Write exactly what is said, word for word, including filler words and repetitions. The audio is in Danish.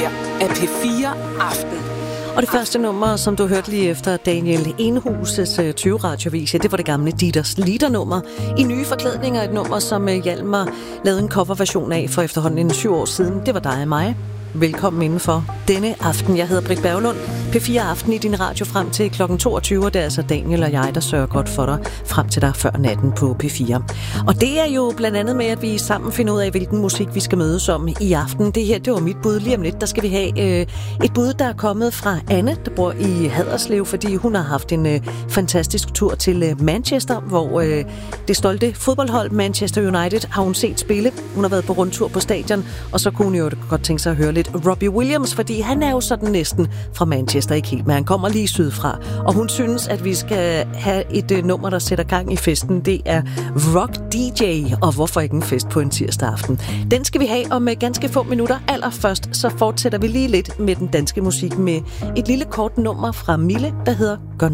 her er P fire Aften. Og det første nummer, som du hørte lige efter Daniel Enhuses tyve radiovis, det var det gamle Dieters Lieder-nummer. I nye forklædninger, et nummer, som Hjalmar lavede en coverversion af for efterhånden en syv år siden. Det var dig og mig. Velkommen indenfor denne aften. Jeg hedder Britt Berglund. P fire Aften i din radio frem til klokken toogtyve. Det er altså Daniel og jeg, der sørger godt for dig frem til dig før natten på P fire. Og det er jo blandt andet med, at vi sammen finder ud af, hvilken musik vi skal mødes om i aften. Det her, det var mit bud. Lige om lidt, der skal vi have øh, et bud, der er kommet fra Anne, der bor i Haderslev, fordi hun har haft en øh, fantastisk tur til øh, Manchester, hvor øh, det stolte fodboldhold Manchester United har hun set spille. Hun har været på rundtur på stadion, og så kunne hun jo godt tænke sig at høre lidt Robbie Williams, fordi han er jo sådan næsten fra Manchester, ikke helt, men han kommer lige sydfra. Og hun synes, at vi skal have et uh, nummer, der sætter gang i festen. Det er Rock D J, og hvorfor ikke en fest på en tirsdag aften? Den skal vi have om uh, ganske få minutter. Allerførst så fortsætter vi lige lidt med den danske musik med et lille kort nummer fra Mille, der hedder Gør